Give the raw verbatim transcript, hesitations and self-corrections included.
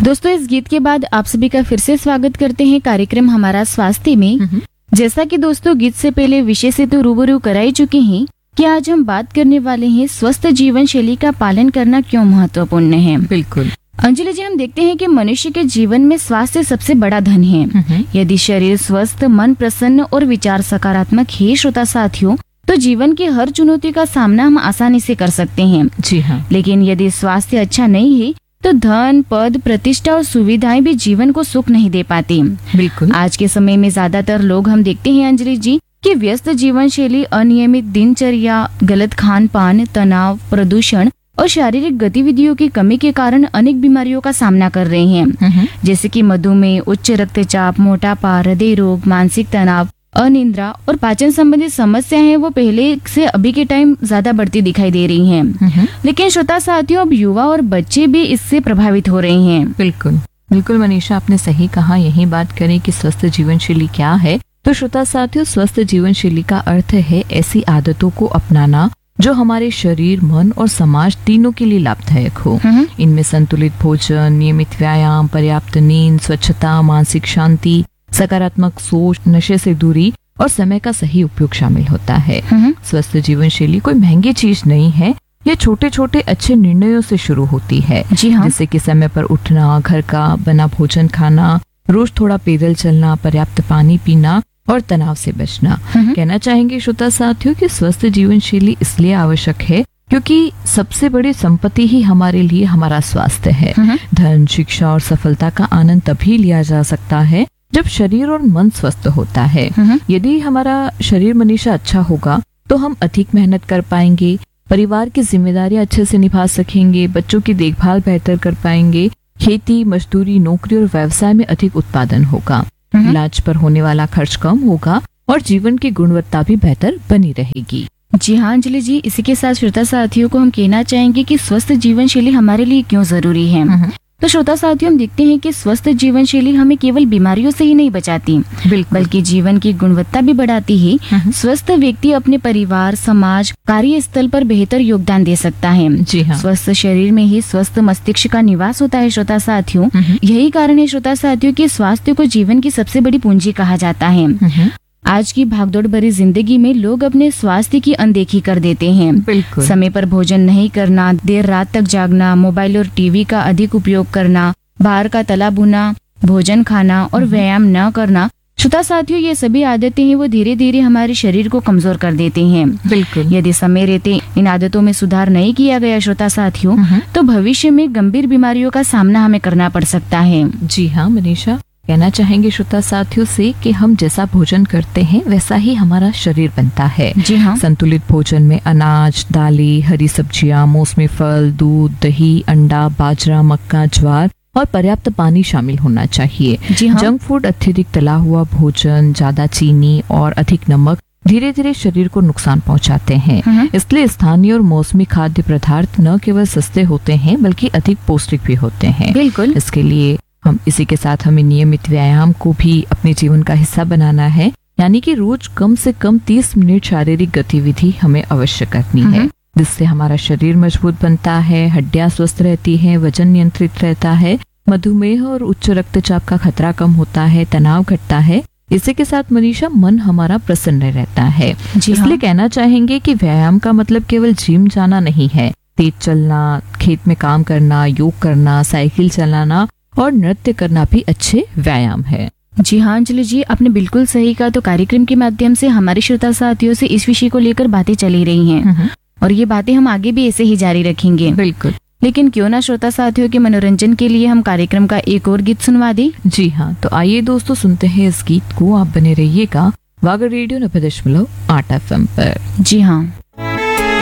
दोस्तों, इस गीत के बाद आप सभी का फिर से स्वागत करते हैं कार्यक्रम हमारा स्वास्थ्य में। जैसा कि दोस्तों गीत से पहले विषय से तो रूबरू कराई चुके हैं कि आज हम बात करने वाले हैं स्वस्थ जीवन शैली का पालन करना क्यों महत्वपूर्ण है। बिल्कुल अंजलि जी, हम देखते हैं कि मनुष्य के जीवन में स्वास्थ्य सबसे बड़ा धन है। यदि शरीर स्वस्थ, मन प्रसन्न और विचार सकारात्मक है श्रोता साथियों, तो जीवन की हर चुनौती का सामना हम आसानी से कर सकते हैं। जी हाँ। लेकिन यदि स्वास्थ्य अच्छा नहीं है तो धन, पद, प्रतिष्ठा और सुविधाएं भी जीवन को सुख नहीं दे पाती। बिल्कुल आज के समय में ज्यादातर लोग हम देखते हैं अंजलि जी कि व्यस्त जीवन शैली, अनियमित दिनचर्या, गलत खान पान, तनाव, प्रदूषण और शारीरिक गतिविधियों की कमी के कारण अनेक बीमारियों का सामना कर रहे हैं, जैसे कि मधुमेह, उच्च रक्तचाप, मोटापा, हृदय रोग, मानसिक तनाव, अनिद्रा और पाचन संबंधी समस्याएं हैं वो पहले से अभी के टाइम ज्यादा बढ़ती दिखाई दे रही हैं। लेकिन श्रोता साथियों, अब युवा और बच्चे भी इससे प्रभावित हो रहे हैं। बिल्कुल बिल्कुल मनीषा, आपने सही कहा। यही बात करें कि स्वस्थ जीवन शैली क्या है, तो श्रोता साथियों, स्वस्थ जीवन शैली का अर्थ है ऐसी आदतों को अपनाना जो हमारे शरीर, मन और समाज तीनों के लिए लाभदायक हो। इनमें संतुलित भोजन, नियमित व्यायाम, पर्याप्त नींद, स्वच्छता, मानसिक शांति, सकारात्मक सोच, नशे से दूरी और समय का सही उपयोग शामिल होता है। स्वस्थ जीवन शैली कोई महंगी चीज नहीं है, ये छोटे छोटे अच्छे निर्णयों से शुरू होती है। जी हाँ। जैसे कि समय पर उठना, घर का बना भोजन खाना, रोज थोड़ा पैदल चलना, पर्याप्त पानी पीना और तनाव से बचना। कहना चाहेंगे श्रोता साथियों कि स्वस्थ जीवन शैली इसलिए आवश्यक है क्योंकि सबसे बड़ी संपत्ति ही हमारे लिए हमारा स्वास्थ्य है। धन, शिक्षा और सफलता का आनंद तभी लिया जा सकता है जब शरीर और मन स्वस्थ होता है। यदि हमारा शरीर मनीषा अच्छा होगा तो हम अधिक मेहनत कर पाएंगे, परिवार की जिम्मेदारियां अच्छे से निभा सकेंगे, बच्चों की देखभाल बेहतर कर पाएंगे, खेती, मजदूरी, नौकरी और व्यवसाय में अधिक उत्पादन होगा, इलाज पर होने वाला खर्च कम होगा और जीवन की गुणवत्ता भी बेहतर बनी रहेगी। जी हाँ अंजलि जी, इसी के साथ श्रोता साथियों को हम कहना चाहेंगे कि स्वस्थ जीवन शैली हमारे लिए क्यों जरूरी है। तो श्रोता साथियों, हम देखते हैं कि स्वस्थ जीवन शैली हमें केवल बीमारियों से ही नहीं बचाती, बल्कि जीवन की गुणवत्ता भी बढ़ाती है। स्वस्थ व्यक्ति अपने परिवार, समाज, कार्यस्थल पर बेहतर योगदान दे सकता है। जी हाँ। स्वस्थ शरीर में ही स्वस्थ मस्तिष्क का निवास होता है श्रोता साथियों। यही कारण है श्रोता साथियों कि स्वास्थ्य को जीवन की सबसे बड़ी पूंजी कहा जाता है। आज की भागदौड़ भरी जिंदगी में लोग अपने स्वास्थ्य की अनदेखी कर देते हैं। बिल्कुल। समय पर भोजन नहीं करना, देर रात तक जागना, मोबाइल और टीवी का अधिक उपयोग करना, बाहर का तला भुना भोजन खाना और व्यायाम न करना, श्रोता साथियों, ये सभी आदतें हैं वो धीरे धीरे हमारे शरीर को कमजोर कर देते हैं। बिल्कुल। यदि समय रहते इन आदतों में सुधार नहीं किया गया श्रोता साथियों, तो भविष्य में गंभीर बीमारियों का सामना हमें करना पड़ सकता है। जी हाँ मनीषा, कहना चाहेंगे श्रोता साथियों से कि हम जैसा भोजन करते हैं वैसा ही हमारा शरीर बनता है। जी हाँ। संतुलित भोजन में अनाज, दालें, हरी सब्जियां, मौसमी फल, दूध, दही, अंडा, बाजरा, मक्का, ज्वार और पर्याप्त पानी शामिल होना चाहिए। जी हाँ। जंक फूड, अत्यधिक तला हुआ भोजन, ज्यादा चीनी और अधिक नमक धीरे धीरे शरीर को नुकसान पहुंचाते हैं। इसलिए स्थानीय और मौसमी खाद्य पदार्थ न केवल सस्ते होते हैं बल्कि अधिक पौष्टिक भी होते हैं। बिल्कुल। इसके लिए हम इसी के साथ हमें नियमित व्यायाम को भी अपने जीवन का हिस्सा बनाना है, यानी कि रोज कम से कम तीस मिनट शारीरिक गतिविधि हमें अवश्य करनी है, जिससे हमारा शरीर मजबूत बनता है, हड्डियां स्वस्थ रहती हैं, वजन नियंत्रित रहता है, मधुमेह और उच्च रक्तचाप का खतरा कम होता है, तनाव घटता है। इसी के साथ मनीषा, मन हमारा प्रसन्न रहता है। इसलिए कहना चाहेंगे कि व्यायाम का मतलब केवल जिम जाना नहीं है। तेज चलना, खेत में काम करना, योग करना, साइकिल चलाना और नृत्य करना भी अच्छे व्यायाम है। जी हाँ अंजलि जी, आपने बिल्कुल सही कहा। तो कार्यक्रम के माध्यम से हमारे श्रोता साथियों से इस विषय को लेकर बातें चली रही हैं और ये बातें हम आगे भी ऐसे ही जारी रखेंगे। बिल्कुल। लेकिन क्यों ना श्रोता साथियों के मनोरंजन के लिए हम कार्यक्रम का एक और गीत सुनवा दें। जी हाँ, तो आइए दोस्तों सुनते हैं इस गीत को। आप बने रहिएगा वागर रेडियो नब्बे दशमलव आठ एफ एम पर। जी हाँ।